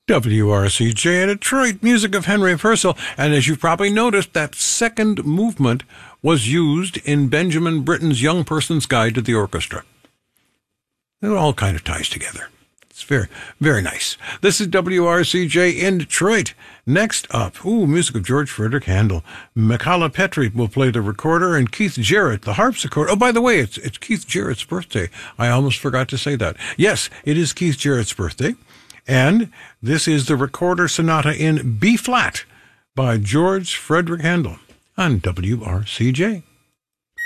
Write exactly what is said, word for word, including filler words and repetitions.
W R C J in Detroit, music of Henry Purcell. And as you've probably noticed, that second movement was used in Benjamin Britten's Young Person's Guide to the Orchestra. It all kind of ties together. It's very, very nice. This is W R C J in Detroit. Next up, ooh, music of George Frederick Handel. Michala Petri will play the recorder, and Keith Jarrett, the harpsichord. Oh, by the way, it's it's Keith Jarrett's birthday. I almost forgot to say that. Yes, it is Keith Jarrett's birthday. And this is the Recorder Sonata in B-flat by George Frederick Handel on W R C J.